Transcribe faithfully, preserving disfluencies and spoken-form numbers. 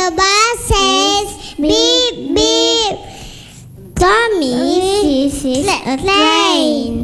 the bus says beep beep. Tommy sees a train.